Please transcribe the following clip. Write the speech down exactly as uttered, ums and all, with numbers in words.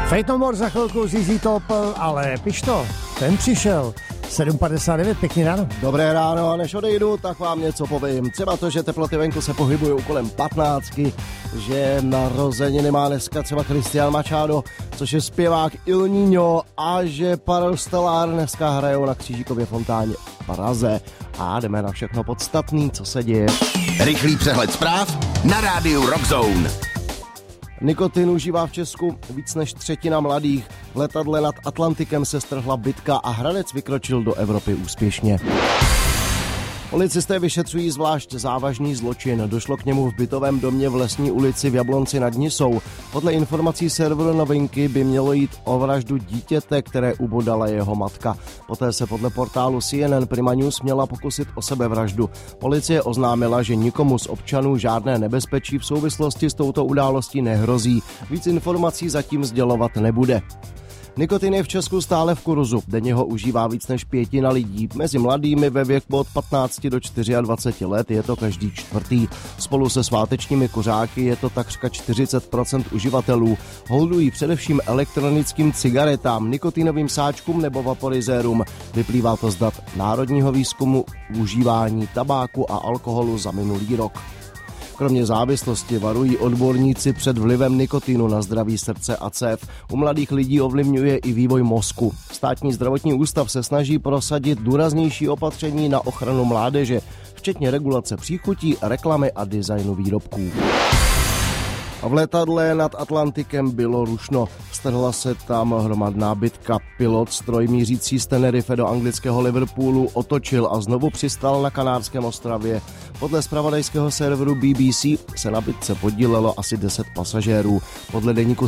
Fate No More za chvilku, Z Z Top, ale pišto, ten přišel. sedm padesát devět, pěkný ráno. Dobré ráno, a než odejdu, tak vám něco povím. Třeba to, že teploty venku se pohybují kolem patnáctky, že narozeniny má dneska třeba Cristian Machado, což je zpěvák Il Niño, a že Parallel Stellar dneska hrajou na Křížíkově fontáně v Praze. A jdeme na všechno podstatný, co se děje. Rychlý přehled zpráv na rádiu Rock Zone. Nikotin užívá v Česku víc než třetina mladých. V letadle nad Atlantikem se strhla bitka a Hradec vykročil do Evropy úspěšně. Policisté vyšetřují zvlášť závažný zločin. Došlo k němu v bytovém domě v Lesní ulici v Jablonci nad Nisou. Podle informací serveru Novinky by mělo jít o vraždu dítěte, které ubodala jeho matka. Poté se podle portálu C N N Prima News měla pokusit o sebevraždu. Policie oznámila, že nikomu z občanů žádné nebezpečí v souvislosti s touto událostí nehrozí. Víc informací zatím sdělovat nebude. Nikotin je v Česku stále v kurzu. Denně ho užívá víc než pětina lidí. Mezi mladými ve věku od patnácti do dvaceti čtyř let je to každý čtvrtý. Spolu se svátečními kuřáky je to takřka čtyřicet procent uživatelů. Holdují především elektronickým cigaretám, nikotinovým sáčkům nebo vaporizérům. Vyplývá to z dat Národního výzkumu užívání tabáku a alkoholu za minulý rok. Kromě závislosti varují odborníci před vlivem nikotinu na zdraví srdce a cév. U mladých lidí ovlivňuje i vývoj mozku. Státní zdravotní ústav se snaží prosadit důraznější opatření na ochranu mládeže, včetně regulace příchutí, reklamy a designu výrobků. A v letadle nad Atlantikem bylo rušno. Strhla se tam hromadná bitka. Pilot stroj mířící z Tenerife do anglického Liverpoolu otočil a znovu přistál na Kanárském ostrově. Podle zpravodajského serveru B B C se na bitce podílelo asi deset pasažérů. Podle deníku